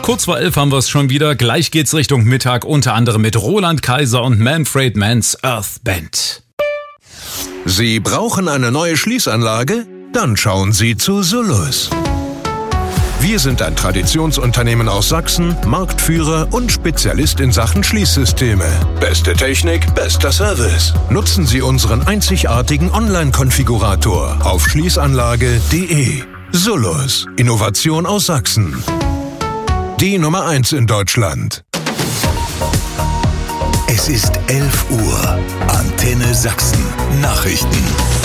Kurz vor 11 haben wir es schon wieder. Gleich geht's Richtung Mittag, unter anderem mit Roland Kaiser und Manfred Mann's Earth Band. Sie brauchen eine neue Schließanlage? Dann schauen Sie zu Sullus. Wir sind ein Traditionsunternehmen aus Sachsen, Marktführer und Spezialist in Sachen Schließsysteme. Beste Technik, bester Service. Nutzen Sie unseren einzigartigen Online-Konfigurator auf schließanlage.de. Sullus, Innovation aus Sachsen. Die Nummer 1 in Deutschland. Es ist 11 Uhr. Antenne Sachsen. Nachrichten.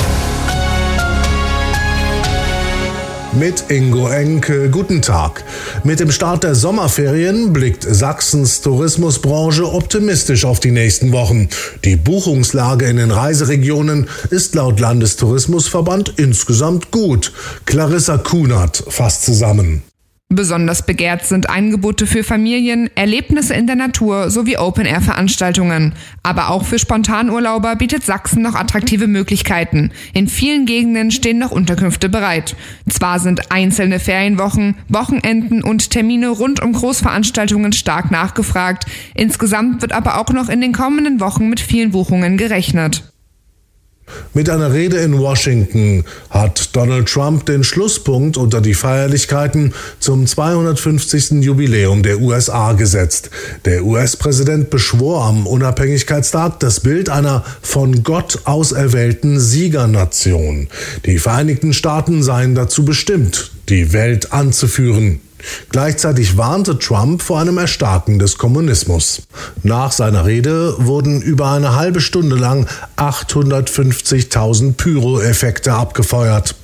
Mit Ingo Enke, guten Tag. Mit dem Start der Sommerferien blickt Sachsens Tourismusbranche optimistisch auf die nächsten Wochen. Die Buchungslage in den Reiseregionen ist laut Landestourismusverband insgesamt gut. Clarissa Kunert fasst zusammen. Besonders begehrt sind Angebote für Familien, Erlebnisse in der Natur sowie Open-Air-Veranstaltungen. Aber auch für Spontanurlauber bietet Sachsen noch attraktive Möglichkeiten. In vielen Gegenden stehen noch Unterkünfte bereit. Zwar sind einzelne Ferienwochen, Wochenenden und Termine rund um Großveranstaltungen stark nachgefragt. Insgesamt wird aber auch noch in den kommenden Wochen mit vielen Buchungen gerechnet. Mit einer Rede in Washington hat Donald Trump den Schlusspunkt unter die Feierlichkeiten zum 250. Jubiläum der USA gesetzt. Der US-Präsident beschwor am Unabhängigkeitstag das Bild einer von Gott auserwählten Siegernation. Die Vereinigten Staaten seien dazu bestimmt, die Welt anzuführen. Gleichzeitig warnte Trump vor einem Erstarken des Kommunismus. Nach seiner Rede wurden über eine halbe Stunde lang 850.000 Pyro-Effekte abgefeuert.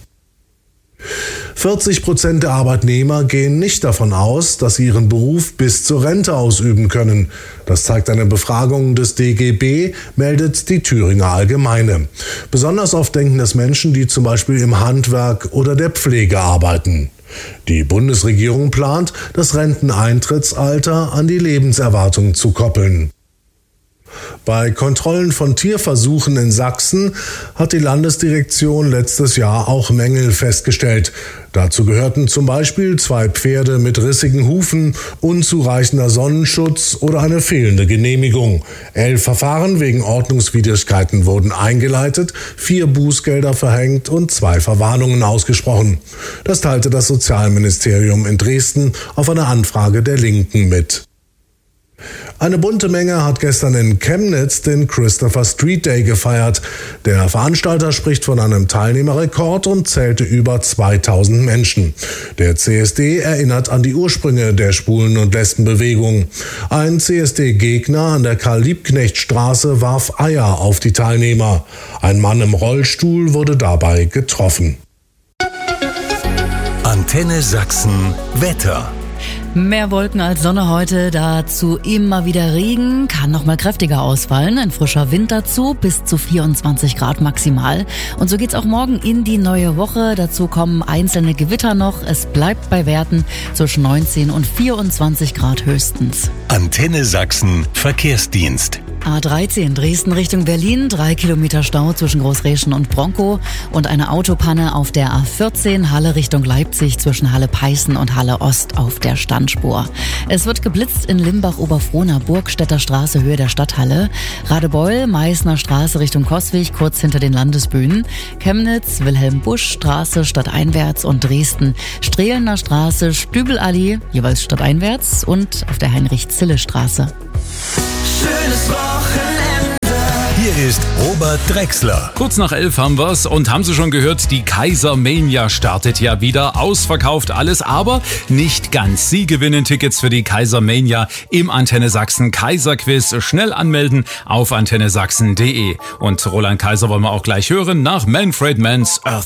40% der Arbeitnehmer gehen nicht davon aus, dass sie ihren Beruf bis zur Rente ausüben können. Das zeigt eine Befragung des DGB, meldet die Thüringer Allgemeine. Besonders oft denken das Menschen, die zum Beispiel im Handwerk oder der Pflege arbeiten. Die Bundesregierung plant, das Renteneintrittsalter an die Lebenserwartung zu koppeln. Bei Kontrollen von Tierversuchen in Sachsen hat die Landesdirektion letztes Jahr auch Mängel festgestellt. Dazu gehörten zum Beispiel 2 Pferde mit rissigen Hufen, unzureichender Sonnenschutz oder eine fehlende Genehmigung. 11 Verfahren wegen Ordnungswidrigkeiten wurden eingeleitet, 4 Bußgelder verhängt und 2 Verwarnungen ausgesprochen. Das teilte das Sozialministerium in Dresden auf eine Anfrage der Linken mit. Eine bunte Menge hat gestern in Chemnitz den Christopher Street Day gefeiert. Der Veranstalter spricht von einem Teilnehmerrekord und zählte über 2000 Menschen. Der CSD erinnert an die Ursprünge der Schwulen- und Lesbenbewegung. Ein CSD-Gegner an der Karl-Liebknecht-Straße warf Eier auf die Teilnehmer. Ein Mann im Rollstuhl wurde dabei getroffen. Antenne Sachsen Wetter. Mehr Wolken als Sonne heute, dazu immer wieder Regen, kann noch mal kräftiger ausfallen, ein frischer Wind dazu, bis zu 24 Grad maximal. Und so geht's auch morgen in die neue Woche, dazu kommen einzelne Gewitter noch, es bleibt bei Werten zwischen 19 und 24 Grad höchstens. Antenne Sachsen Verkehrsdienst. A13 Dresden Richtung Berlin, 3 Kilometer Stau zwischen Großreschen und Bronkow und eine Autopanne auf der A14 Halle Richtung Leipzig zwischen Halle-Peißen und Halle Ost auf der Standspur. Es wird geblitzt in Limbach-Oberfrohna, Burgstädter Straße Höhe der Stadthalle, Radebeul, Meißner Straße Richtung Coswig kurz hinter den Landesbühnen, Chemnitz, Wilhelm-Busch Straße stadteinwärts und Dresden, Strehlener Straße, Stübelallee jeweils stadteinwärts und auf der Heinrich-Zille-Straße. Schönes Wochenende. Hier ist Robert Drechsler. Kurz nach 11 haben wir's und haben Sie schon gehört, die Kaisermania startet ja wieder. Ausverkauft alles, aber nicht ganz. Sie gewinnen Tickets für die Kaisermania im Antenne Sachsen Kaiserquiz. Schnell anmelden auf antennesachsen.de. Und Roland Kaiser wollen wir auch gleich hören nach Manfred Mann's Earth